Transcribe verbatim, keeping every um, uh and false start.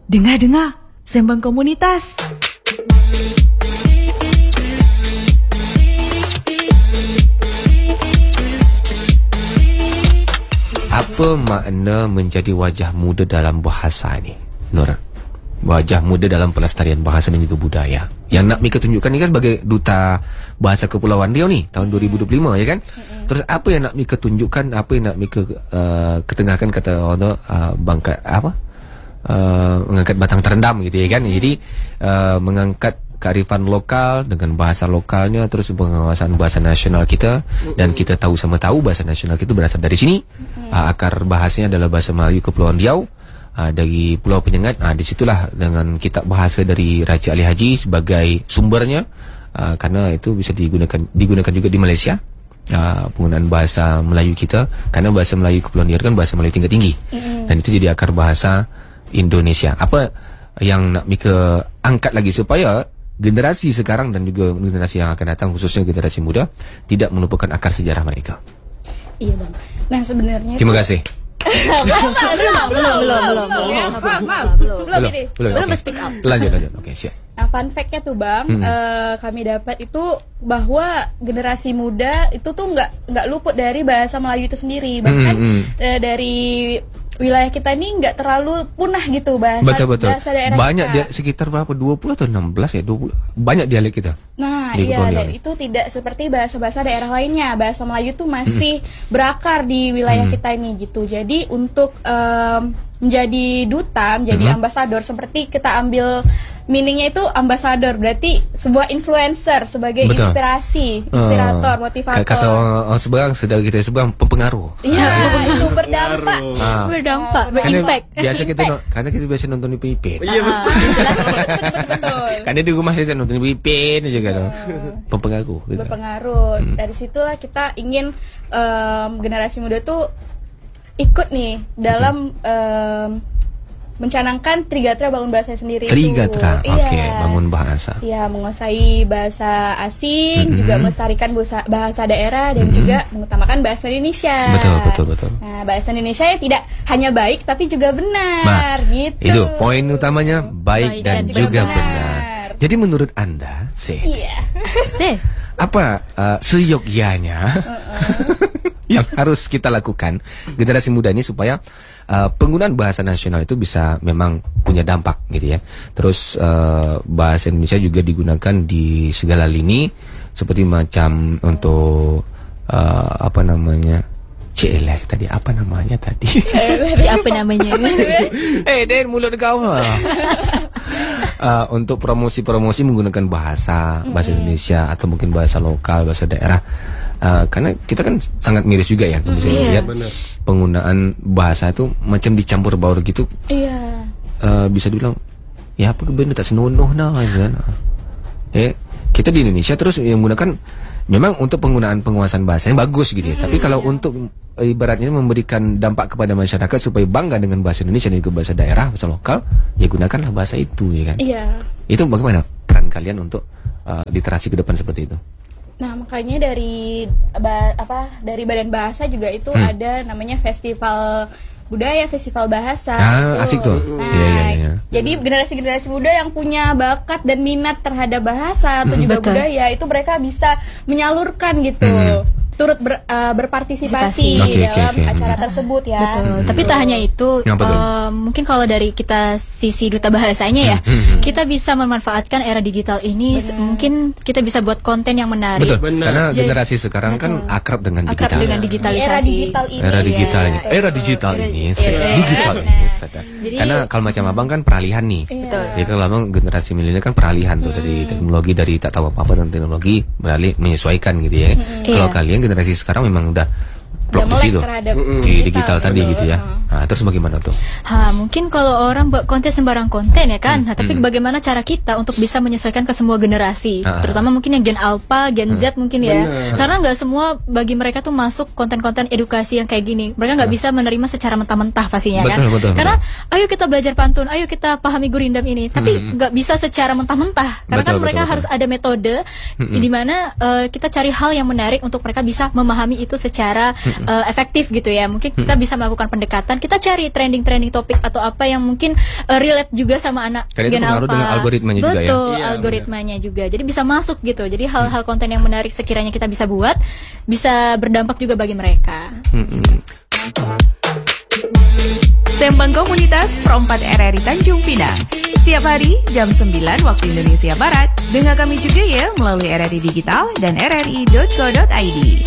Dengar-dengar, Sembang Komunitas. Apa makna menjadi wajah muda dalam bahasa ini, Nur? Wajah muda dalam pelestarian bahasa dan juga budaya. Yang nak Mika tunjukkan ni kan sebagai duta bahasa Kepulauan Riau ni tahun dua ribu dua puluh lima, ya kan? Mm-hmm. Terus apa yang nak Mika tunjukkan, apa yang nak Mika uh, ketengahkan, kata orang tu, uh, bangkat apa? Uh, mengangkat batang terendam gitu, ya kan? Jadi uh, mengangkat kearifan lokal dengan bahasa lokalnya, terus pengawasan bahasa nasional kita. Dan kita tahu sama tahu bahasa nasional kita berasal dari sini. uh, Akar bahasanya adalah bahasa Melayu Kepulauan Riau, uh, dari Pulau Penyengat. uh, Disitulah dengan kitab bahasa dari Raja Ali Haji sebagai sumbernya, uh, karena itu bisa digunakan digunakan juga di Malaysia. Uh, penggunaan bahasa Melayu kita, karena bahasa Melayu Kepulauan Riau kan bahasa Melayu tingkat tinggi. Dan itu jadi akar bahasa Indonesia. Apa yang nak Mika angkat lagi supaya generasi sekarang dan juga generasi yang akan datang, khususnya generasi muda, tidak melupakan akar sejarah mereka? Iya bang. Nah sebenarnya terima kasih. belum belum belum belum belum belum belum ini belum speak up. Lanjut lanjut. Oke, siap. Nah, fun fact-nya tuh bang, hmm. uh, kami dapat itu bahwa generasi muda itu tuh nggak nggak luput dari bahasa Melayu itu sendiri, bahkan hmm, hmm. Uh, dari wilayah kita ini nggak terlalu punah gitu bahasa betul, betul. bahasa daerah banyak kita. Dia, sekitar berapa, dua puluh atau enam belas ya, dua puluh banyak dialek kita. Nah iya, dan itu tidak seperti bahasa-bahasa daerah lainnya. Bahasa Melayu tuh masih hmm. berakar di wilayah hmm. kita ini gitu. Jadi untuk um, menjadi duta, menjadi hmm. ambasador, seperti kita ambil meaningnya itu ambasador, berarti sebuah influencer sebagai betul. inspirasi, inspirator, uh, motivator. Kata orang seberang, saudara kita seberang, pempengaruh. Iya, ah. itu berdampak, ah. berdampak, berimpact. Biasa kita no, karena kita biasa nonton di P P. Iya betul. Betul. Karena di rumah kita nonton di P P aja kan. Pempengaruh. Gitu. Berpengaruh. Hmm. Dari situlah kita ingin um, generasi muda tuh ikut nih dalam um, mencanangkan Trigatra bangun bahasa sendiri. Trigatra, oke, okay, iya. bangun bahasa. Iya, menguasai bahasa asing, mm-hmm. juga melestarikan bahasa, bahasa daerah dan mm-hmm. juga mengutamakan bahasa Indonesia. Betul, betul, betul. Nah, bahasa Indonesia yang tidak hanya baik tapi juga benar, nah, gitu. Itu poin utamanya, baik, baik dan, dan juga, juga benar. benar. Jadi menurut Anda, sih. Iya. Sih. Apa uh, seyogyanya uh-uh. yang harus kita lakukan generasi muda ini supaya uh, penggunaan bahasa nasional itu bisa memang punya dampak gitu ya. Terus uh, bahasa Indonesia juga digunakan di segala lini, seperti macam untuk uh, apa namanya, Celek tadi apa namanya tadi? Siapa namanya? Eh, Den mulut kau. Uh, untuk promosi-promosi menggunakan bahasa bahasa Indonesia atau mungkin bahasa lokal, bahasa daerah. Uh, karena kita kan sangat miris juga ya, bisa lihat yeah. penggunaan bahasa itu macam dicampur baur gitu. Iya. Yeah. Uh, bisa dibilang ya apa benar tak senonoh nah kan. Eh, kita di Indonesia terus yang menggunakan memang untuk penggunaan penguasaan bahasa yang bagus gitu ya. Mm, Tapi kalau yeah. untuk ibaratnya memberikan dampak kepada masyarakat supaya bangga dengan bahasa Indonesia dan juga bahasa daerah, bahasa lokal, ya gunakanlah bahasa itu ya kan. Iya. Itu bagaimana peran kalian untuk uh, literasi ke depan seperti itu? Nah, makanya dari ba, apa dari Badan Bahasa juga itu hmm. ada namanya festival budaya, festival bahasa. Ah, asik tuh. Nah, iya, iya, iya. Jadi generasi-generasi muda yang punya bakat dan minat terhadap bahasa atau hmm, juga betul. budaya itu mereka bisa menyalurkan gitu. Hmm. turut ber, uh, berpartisipasi okay, dalam okay, okay. acara hmm. tersebut ya. Betul. Hmm. Tapi tak hanya itu, uh, mungkin kalau dari kita sisi duta bahasanya ya, hmm. kita bisa memanfaatkan era digital ini. Benar. Mungkin kita bisa buat konten yang menarik. Betul. Benar. Karena Jadi, generasi sekarang betul. kan akrab dengan digital. Akrab dengan digitalisasi. Era digital ini. Era digital ini. Ya. Era digital era, ini. era, era, digital era. ini. Jadi, karena kalau macam abang kan peralihan nih. Betul. Jadi kalau abang generasi milenial kan peralihan tuh hmm. dari teknologi, dari tak tahu apa-apa tentang teknologi beralih menyesuaikan gitu ya. Hmm. Kalau yeah. kalian generasi sekarang memang udah blok di situ di digital, digital tadi gitu ya. Nah, terus bagaimana tuh? Ha, mungkin kalau orang buat konten sembarang konten ya kan. Hmm. Nah, tapi hmm. bagaimana cara kita untuk bisa menyesuaikan ke semua generasi, ha. terutama mungkin yang Gen Alpha, Gen Z hmm. mungkin ya. Bener. Karena nggak semua bagi mereka tuh masuk konten-konten edukasi yang kayak gini. Mereka nggak bisa menerima secara mentah-mentah pastinya betul, kan. Betul, Karena betul. ayo kita belajar pantun, ayo kita pahami gurindam ini. Tapi nggak hmm. bisa secara mentah-mentah. Karena betul, kan mereka betul, harus betul. ada metode hmm. di mana uh, kita cari hal yang menarik untuk mereka bisa memahami itu secara hmm. uh, efektif gitu ya. Mungkin kita bisa melakukan pendekatan kan, kita cari trending-trending topik atau apa yang mungkin uh, relate juga sama anak Karena Gen itu pengaruh Alpha. dengan algoritmanya juga ya. Betul, Iya, algoritmanya juga. Jadi bisa masuk gitu. Jadi hal-hal konten yang menarik sekiranya kita bisa buat bisa berdampak juga bagi mereka. Mm-mm. Sembang Komunitas Pro empat R R I Tanjung Pinang. Setiap hari jam sembilan waktu Indonesia Barat. Dengar kami juga ya melalui R R I Digital dan r r i dot co dot i d.